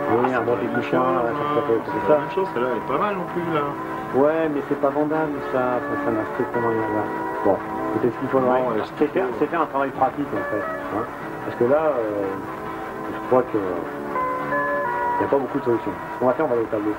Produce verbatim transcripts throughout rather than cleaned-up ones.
Oui, un bon technicien, là, ça peut être ça. La même chose, celle-là, elle est pas mal non plus, là. Ouais, mais c'est pas vendable, ça, ça, ça n'a strictement rien à voir. Bon, peut-être ce qu'il faudrait, Non, c'est faire, c'est faire un travail pratique, en fait. Hein, parce que là, euh, je crois que il n'y a pas beaucoup de solutions. Ce qu'on va faire, on va aller au tableau.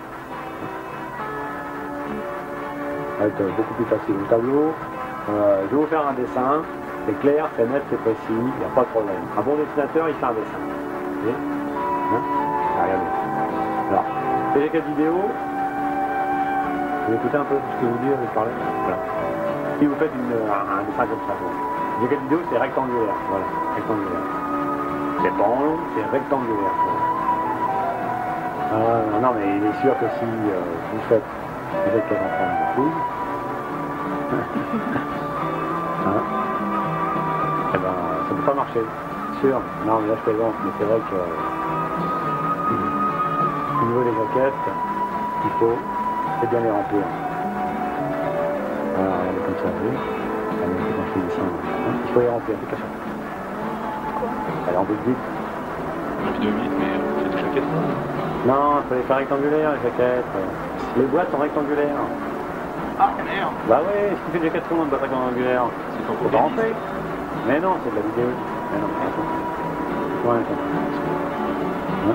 Ça va être beaucoup plus facile. Au tableau, euh, je vais vous faire un dessin. C'est clair, c'est net, c'est précis, il n'y a pas de problème. Un bon dessinateur, il fait un dessin. Vous voyez, hein, ah, regardez. Alors, j'ai quelques vidéos. Vous écoutez un peu ce que je vous dis, je parlais. Voilà. Si vous faites une, un, un dessin comme ça, bon. J'ai quelques vidéos, c'est rectangulaire. Voilà, rectangulaire. C'est pas en long, c'est rectangulaire. Voilà. Ah, non, mais il est sûr que si euh, vous faites avec quatre enfants de couilles, hein, eh ben, ça peut pas marcher. Sûr. Non, mais là je plaisante, mais c'est vrai que au niveau des jaquettes, il faut c'est bien les remplir. Voilà, regardez comme ça, vous voyez. Allez, c'est quand je fais des dessins, hein, il faut les remplir, c'est caché. Allez, en bout de vite. Un vidéo vite, mais c'est des jaquettes. Non, il faut les faire rectangulaires, les jaquettes. Les boîtes sont rectangulaires. Ah, merde. Bah ouais, si tu fais des jaquettes trop longues, boîte rectangulaire, C'est ton faut pas rentrer. Mais non, c'est de la vidéo. Mais non, mais attends. Ouais, attends. Hein?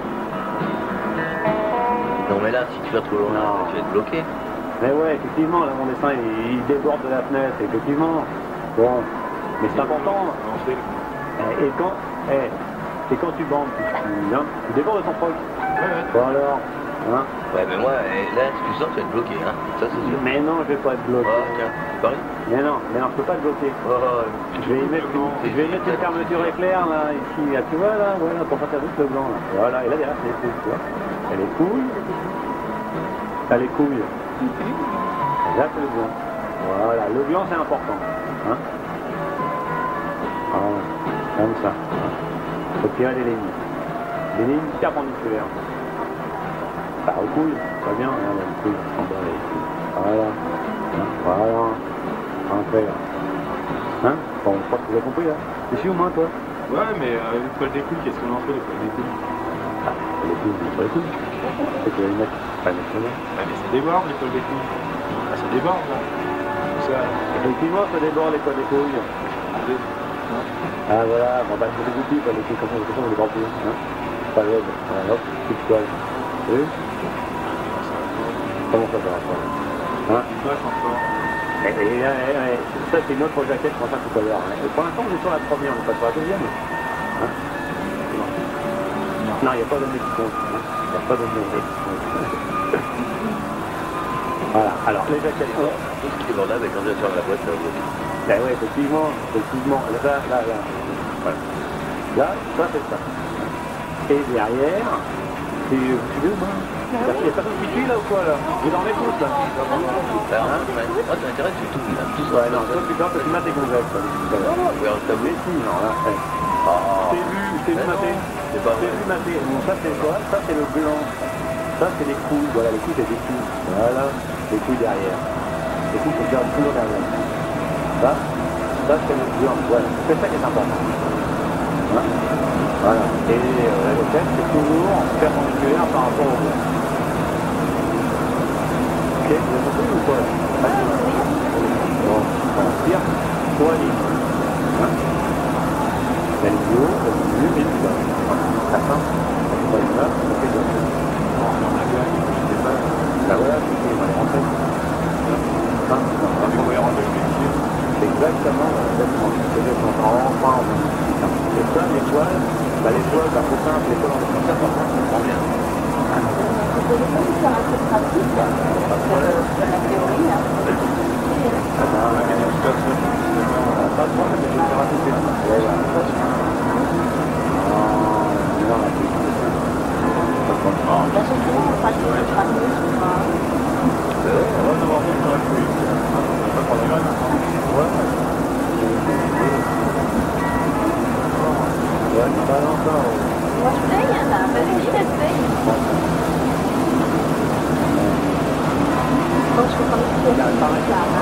Non mais là, si tu vas trop loin, Non. tu vas être bloqué. Mais ouais, effectivement, là, mon dessin, il, il déborde de la fenêtre, effectivement. Bon, mais c'est important. Et, et quand, eh, et quand tu bandes, tu, tu, hein, tu débordes de ton proche. Ouais, ouais. Bon alors, hein? Ouais, mais moi, eh, là, si tu sors, tu vas être bloqué, hein. Ça, c'est sûr. Mais non, je vais pas être bloqué. Oh, tiens, tu paries? Mais non, mais non, je peux pas te bloquer. Oh, Je vais y mettre, je vais y mettre une fermeture éclair là, ici, là, tu vois là, voilà, pour pas faire juste le blanc là. Voilà, et là derrière c'est les couilles, tu vois. Et les couilles, t'as les couilles. Là c'est le blanc. Voilà, le blanc c'est important. Hein, voilà, comme ça. Hein. Faut tirer les lignes. Les lignes perpendiculaires. Bah aux couilles, ça va bien, regarde les couilles, en bas les couilles. Voilà. Hein, voilà. Rentrez là. Hein? Bon, je crois que vous avez compris là. Tu suis au moins toi? Ouais, mais euh, les poils des couilles, qu'est-ce qu'on en fait, les poils des couilles? Ah, les couilles, sur les couilles. C'est que les mecs, pas les mecs. Ouais, mais ça déborde, les poils des couilles. Ah, ça déborde, là. Ça... Effectivement, ça déborde les poils des couilles. Ah voilà, bon bah c'est des outils, quoi, les couilles comme ça, comme ça, on les prend plus. Hein? Pas l'aide. Voilà, hop, petite toile. Vous voyez? Comment ça va pas? Hein? Vache encore. Et, et, et, et, ça c'est une autre jaquette, je pense pas tout à l'heure. Hein. Pour l'instant on est sur la première, on n'est pas sur la deuxième. Hein? Non, il n'y a pas de qui compte. Hein. Il n'y a pas de qui compte. Voilà, alors les jaquettes. tout ce qui est bordable, quand tu vas sur la boîte, ça va bloquer. Ben oui, effectivement, effectivement. Là, là, là. Voilà. Là, ça c'est ça. Et derrière, c'est vous suivez ou pas? Il y a personne qui suit là ou quoi là? Vous dormez tous là? Alors, hein, ouais. Moi, ça m'intéresse du tout, là. Tout ça. Ouais, non, toi tu dors parce que tu mates tes gonzesses, toi, tout à l'heure. Ouais, on t'a Mais si, non, là, hey. Oh. C'est vu, c'est vu maté. C'est pas C'est vrai. vu maté. Bon, ça c'est quoi? Ça c'est le blanc. Ça c'est les couilles, voilà, les couilles c'est des couilles. Voilà, les couilles derrière. Les couilles c'est bien toujours derrière. Ça, ça c'est le blanc, voilà. C'est ça qui est important. Hein? Voilà. Et euh, la jaquette c'est toujours perpendiculaire par rapport au blanc. Ok, vous avez compris ou quoi? Bon, on tire trois lignes. Hein? La ligne du haut, la ligne du milieu, et du bas. Très simple. On fait pas les là, on fait deux. Bah voilà, c'est qu'il va les rentrer. Hein? C'est exactement, exactement. C'est exactement. Enfin, et ça, l'étoile, bah l'étoile, bah faut simple, l'étoile en comme ça, par contre, on prend bien. Vous pouvez pas faire un peu pratique, Pas de problème. la théorie, là. Ah bah, pas de problème, mais je vais le faire à tout de suite. Ouais, ouais. Non, non, la suite. La seule chose, on pratique le tramway, je crois. On va devoir faire sur la couille. On va pas prendre les graines. Ouais. Ouais, pas encore. Moi, je paye, hein, là. Vas-y, laisse paye. Bon, je comprends pas. Là, pareil.